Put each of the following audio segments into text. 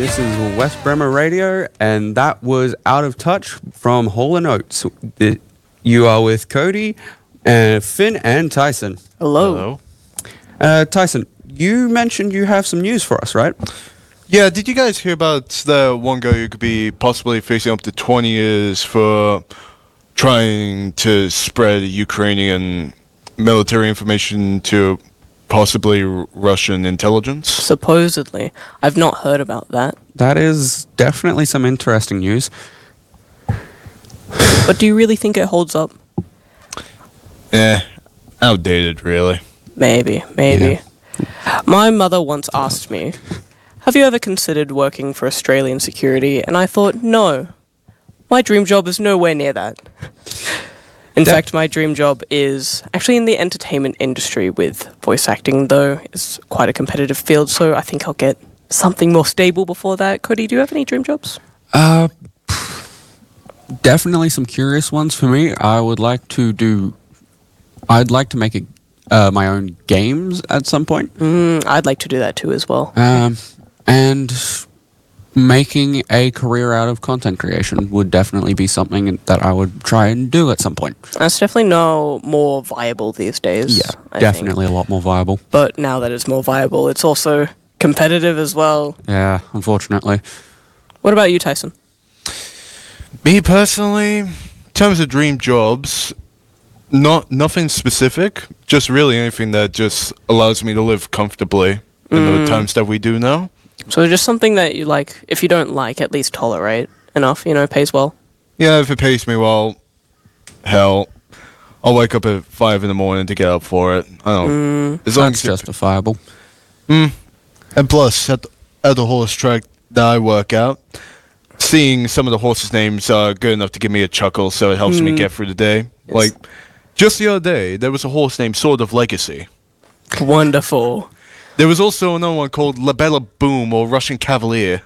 This is West Bremer Radio, and that was Out of Touch from Hall & Oates. You are with Cody, Finn, and Tyson. Hello. Tyson, you mentioned you have some news for us, right? Yeah, did you guys hear about the one guy who could be possibly facing up to 20 years for trying to spread Ukrainian military information to possibly Russian intelligence? Supposedly. I've not heard about that. That is definitely some interesting news. But do you really think it holds up? Outdated, really. Maybe. My mother once asked me, have you ever considered working for Australian security? And I thought, no. My dream job is nowhere near that. In fact, my dream job is actually in the entertainment industry with voice acting, though it's quite a competitive field, so I think I'll get something more stable before that. Cody, do you have any dream jobs? Definitely some curious ones for me. I'd like to make my own games at some point. I'd like to do that too as well. And making a career out of content creation would definitely be something that I would try and do at some point. That's definitely no more viable these days. Yeah, I definitely think. a lot more viable. But now that it's more viable, it's also competitive as well. Yeah, unfortunately. What about you, Tyson? Me personally, in terms of dream jobs, nothing specific, just really anything that just allows me to live comfortably in the times that we do now. So just something that you like, if you don't like, at least tolerate enough, pays well. Yeah, if it pays me well, hell, I'll wake up at 5 in the morning to get up for it. I don't. As long That's as justifiable. And plus, at the horse track that I work out, seeing some of the horses' names are good enough to give me a chuckle, so it helps me get through the day. Yes. Like, just the other day, there was a horse named Sword of Legacy. Wonderful. There was also another one called Labella Boom or Russian Cavalier.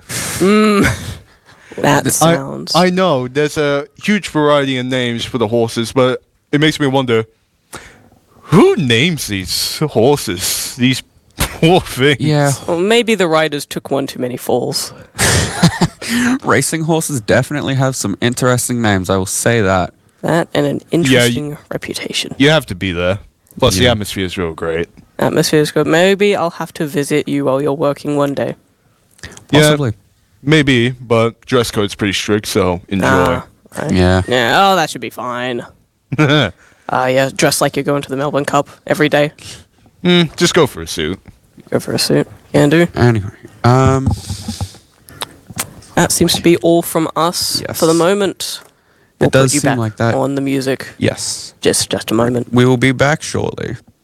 That sounds... I know, there's a huge variety in names for the horses, but it makes me wonder, who names these horses? These poor things. Yeah, Well, maybe the riders took one too many falls. racing horses definitely have some interesting names, I will say that. That and an interesting reputation. You have to be there. Plus, the Yeah. atmosphere is real great. Atmosphere is good. Maybe I'll have to visit you while you're working one day. Possibly. Maybe, but dress code's pretty strict, so enjoy. Right. Yeah. Yeah, oh, that should be fine. Yeah, dress like you're going to the Melbourne Cup every day. Just go for a suit. Go for a suit. Can do. Anyway, That seems to be all from us Yes. for the moment. It does put you seem back like that. on the music. Yes. Just a moment. We will be back shortly.